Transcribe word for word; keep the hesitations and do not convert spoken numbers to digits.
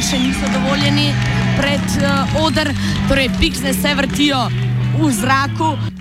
še niso dovoljeni pred uh, oder, torej piksne se vrtijo v zraku.